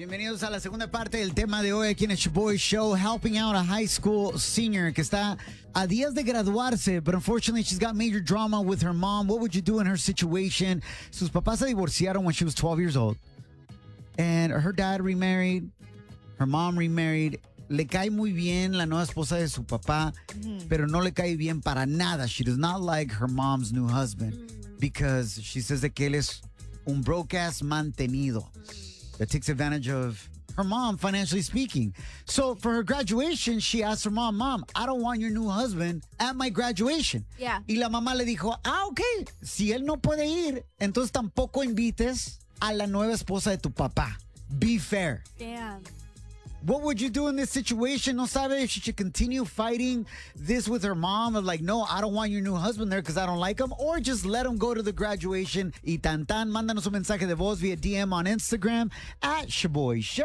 Bienvenidos a la segunda parte del tema de hoy aquí en el Shoboy Show, helping out a high school senior que está a días de graduarse, but unfortunately she's got major drama with her mom. What would you do in her situation? Sus papás se divorciaron when she was 12 years old. And her dad remarried, her mom remarried. Le cae muy bien la nueva esposa de su papá, pero no le cae bien para nada. She does not like her mom's new husband because she says that que él es un broke-ass mantenido that takes advantage of her mom, financially speaking. So for her graduation, she asked her mom, Mom, I don't want your new husband at my graduation. Yeah. Y la mamá le dijo, ok, si él no puede ir, entonces tampoco invites a la nueva esposa de tu papá. Be fair. Damn. What would you do in this situation? No sabe if she should continue fighting this with her mom of like, no, I don't want your new husband there because I don't like him, or just let him go to the graduation. Y tan tan, mándanos un mensaje de voz via DM on Instagram at Shoboy Show.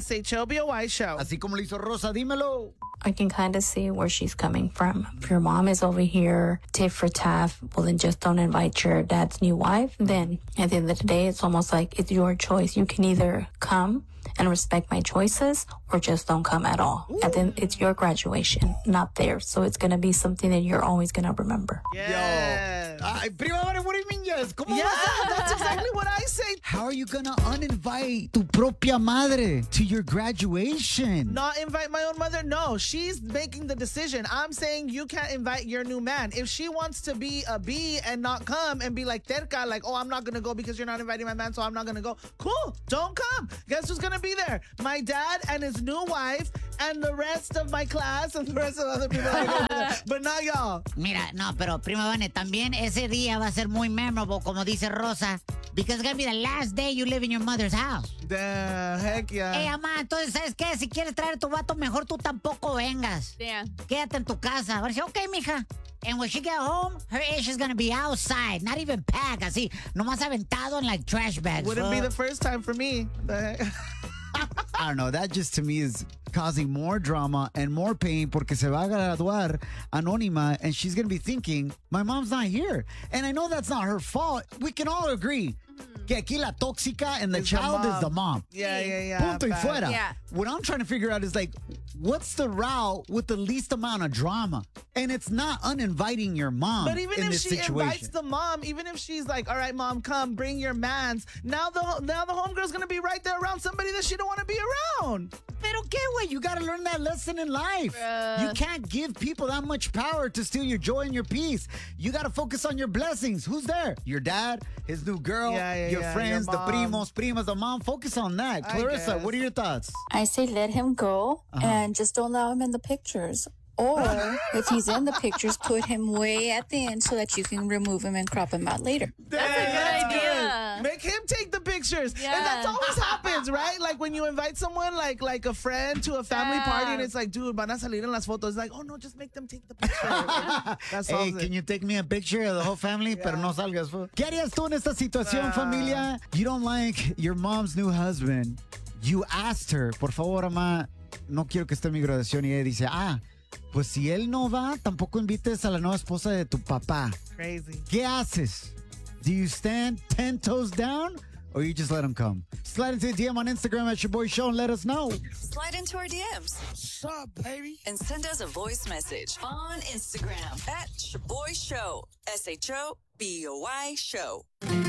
SHOBOY Show. Así como lo hizo Rosa, dímelo. I can kind of see where she's coming from. If your mom is over here, tit for tat, well, then just don't invite your dad's new wife. Then at the end of the day, it's almost like it's your choice. You can either come and respect my choices or just don't come at all. And then it's your graduation, not theirs. So it's going to be something that you're always going to remember. Yes. Ay, prima, what do you mean yes? ¿Cómo Yeah, vas a- that's exactly what I say. How are you gonna uninvite tu propia madre to your graduation? Not invite my own mother? No, she's making the decision. I'm saying you can't invite your new man. If she wants to be a B and not come and be like terca, like, oh, I'm not going to go because you're not inviting my man, so I'm not going to go. Cool, don't come. Guess who's going to be there? My dad and his new wife and the rest of my class and the rest of other people. That are gonna be there. But not y'all. Mira, no, pero Prima Vane, también ese día va a ser muy memorable, como dice Rosa, because it's gonna be the last day you live in your mother's house. Damn, heck yeah. Hey, mamá, entonces, ¿sabes qué? Si quieres traer a tu vato, mejor tú tampoco vengas. Damn. Quédate en tu casa. Va a decir, okay, mija. And when she get home, her ish is gonna be outside, not even packed, así, nomás aventado en like trash bags. Wouldn't be the first time for me. The heck? I don't know. That just to me is causing more drama and more pain porque se va a graduar anónima and she's going to be thinking, my mom's not here. And I know that's not her fault. We can all agree que aquí la tóxica and the It's the child is mom. the mom. Yeah. Punto y Bad. fuera. Yeah. What I'm trying to figure out is like, what's the route with the least amount of drama? And it's not uninviting your mom But even in if this she situation. invites the mom, even if she's like, all right, mom, come, bring your mans, now the homegirl's going to be right there around somebody that she don't want to be around. Pero qué, güey? You got to learn that lesson in life. Bruh. You can't give people that much power to steal your joy and your peace. You got to focus on your blessings. Who's there? Your dad, his new girl, Yeah, your yeah, friends, your the mom. primos, primas, the mom. Focus on that. I Clarissa, guess. what are your thoughts? I say let him go and just don't allow him in the pictures. Or if he's in the pictures, put him way at the end so that you can remove him and crop him out later. That's a good idea. Make him take the pictures. Yeah. And that always happens, right? Like when you invite someone like a friend to a family Yeah. party and it's like, dude, van a salir en las fotos. It's like, oh no, just make them take the picture. That's all. Hey, can you take me a picture of the whole family? Pero no salgas. Fool. ¿Qué harías tú en esta situación, familia? You don't like your mom's new husband. You asked her, por favor, mamá, no quiero que esté en mi graduación. Y ella dice, pues si él no va, tampoco invites a la nueva esposa de tu papá. Crazy. ¿Qué haces? Do you stand 10 toes down or you just let him come? Slide into the DM on Instagram at Shoboy Show and let us know. Slide into our DMs. What's up, baby? And send us a voice message on Instagram at Shaboy Show. SHOBOY Show.